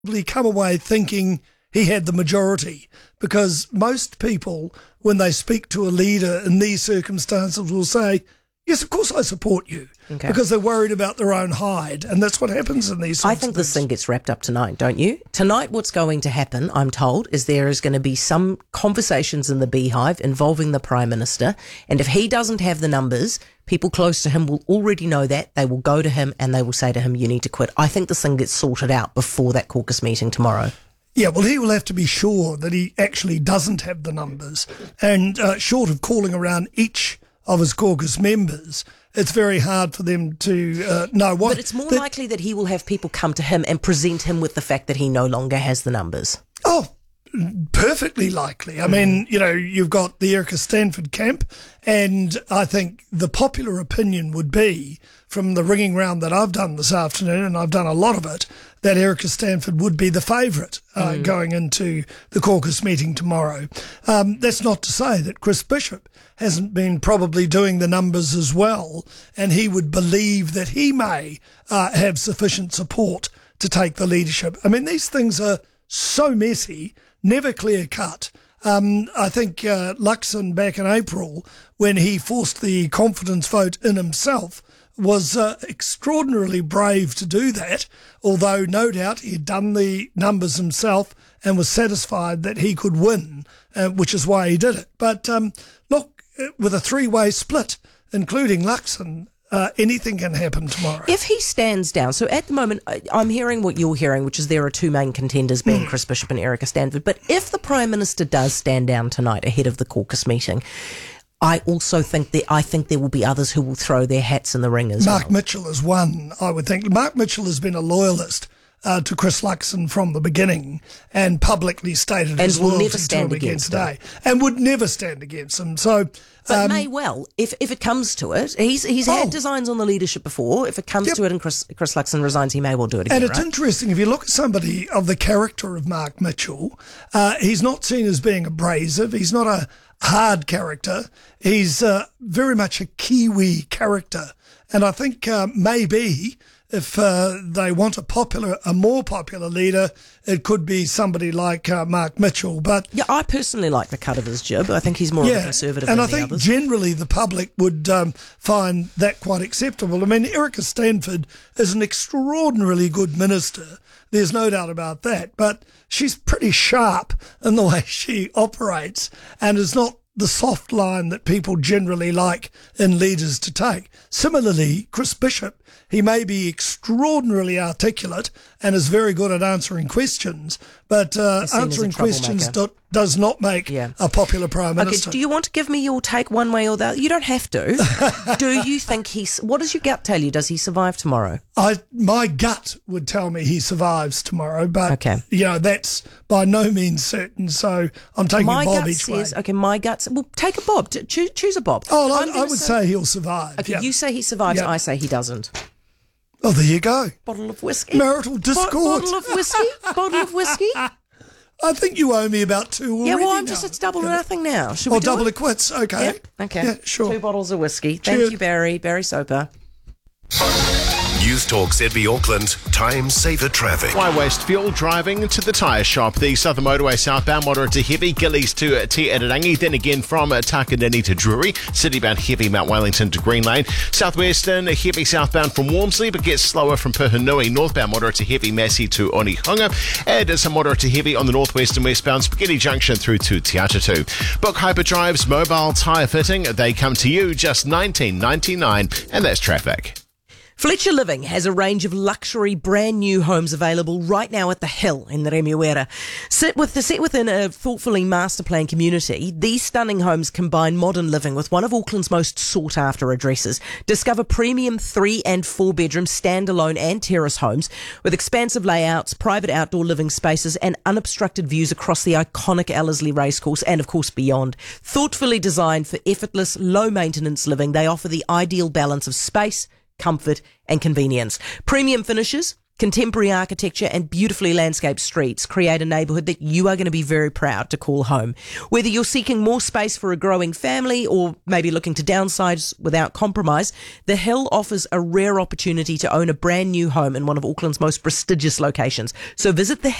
probably come away thinking he had the majority, because most people, when they speak to a leader in these circumstances, will say, yes, of course I support you, because they're worried about their own hide, and that's what happens in these I think this thing gets wrapped up tonight, don't you? Tonight what's going to happen, I'm told, is there is going to be some conversations in the Beehive involving the Prime Minister, and if he doesn't have the numbers, people close to him will already know that. They will go to him and they will say to him, you need to quit. I think this thing gets sorted out before that caucus meeting tomorrow. Yeah, well, he will have to be sure that he actually doesn't have the numbers, and short of calling around each of his caucus members, it's very hard for them to know what. But it's more likely that he will have people come to him and present him with the fact that he no longer has the numbers. Oh, perfectly likely. I mean, you've got the Erica Stanford camp, and I think the popular opinion would be, from the ringing round that I've done this afternoon, and I've done a lot of it, that Erica Stanford would be the favourite going into the caucus meeting tomorrow. That's not to say that Chris Bishop hasn't been probably doing the numbers as well, and he would believe that he may have sufficient support to take the leadership. I mean, these things are so messy, never clear cut. I think Luxon back in April, when he forced the confidence vote in himself, was extraordinarily brave to do that, although no doubt he'd done the numbers himself and was satisfied that he could win, which is why he did it. But look, with a three-way split, including Luxon, anything can happen tomorrow. If he stands down, so at the moment, I'm hearing what you're hearing, which is there are two main contenders being Chris Bishop and Erica Stanford. But if the Prime Minister does stand down tonight ahead of the caucus meeting, I also think there will be others who will throw their hats in the ring as well. Mark Mitchell is one, I would think. Mark Mitchell has been a loyalist to Chris Luxon from the beginning, and publicly stated his loyalty to him again today, and would never stand against him. So, but may well, if it comes to it, he's had designs on the leadership before. If it comes to it and Chris Luxon resigns, he may well do it again. And it's interesting, if you look at somebody of the character of Mark Mitchell, he's not seen as being abrasive. He's not a hard character. He's very much a Kiwi character, and I think maybe if they want a more popular leader, it could be somebody like Mark Mitchell. But yeah, I personally like the cut of his jib. I think he's more of a conservative than the others. And I think generally the public would find that quite acceptable. I mean, Erica Stanford is an extraordinarily good minister. There's no doubt about that. But she's pretty sharp in the way she operates, and is not the soft line that people generally like in leaders to take. Similarly, Chris Bishop, he may be extraordinarily articulate and is very good at answering questions, but answering questions does not make a popular Prime Minister. Okay, do you want to give me your take one way or the other? You don't have to. Do you think what does your gut tell you? Does he survive tomorrow? My gut would tell me he survives tomorrow, but that's by no means certain, so I'm taking a bob each way. Okay, my gut says, well, take a bob. Choose a bob. Oh, I would say he'll survive. Okay, you say he survives, I say he doesn't. Oh, there you go. Bottle of whiskey. Marital discord. Bottle of whiskey. Bottle of whiskey. I think you owe me about two already. Yeah, well, it's double or nothing now. Should we do double it? or quits. Okay. Yep. Okay. Yeah, sure. 2 bottles of whiskey. Thank you, Barry. Barry Soper. News Talk ZB Auckland, time saver traffic. Why waste fuel driving to the tyre shop? The Southern Motorway southbound moderate to heavy, Gillies to Te Ararangi, then again from Takanini to Drury, citybound heavy Mount Wellington to Green Lane, southwestern heavy southbound from Walmsley but gets slower from Puhinui, northbound moderate to heavy Massey to Onehunga, and some moderate to heavy on the northwest and westbound Spaghetti Junction through to Te Atatu. Book Hyperdrive's mobile tyre fitting, they come to you just $19.99, and that's traffic. Fletcher Living has a range of luxury brand new homes available right now at The Hill in Remuera. Set within a thoughtfully master planned community, these stunning homes combine modern living with one of Auckland's most sought after addresses. Discover premium 3 and 4 bedroom standalone and terrace homes with expansive layouts, private outdoor living spaces and unobstructed views across the iconic Ellerslie Racecourse and of course beyond. Thoughtfully designed for effortless, low maintenance living, they offer the ideal balance of space, comfort and convenience. Premium finishes, Contemporary architecture and beautifully landscaped streets create a neighbourhood that you are going to be very proud to call home. Whether you're seeking more space for a growing family or maybe looking to downsize without compromise, The Hill offers a rare opportunity to own a brand new home in one of Auckland's most prestigious locations. So visit The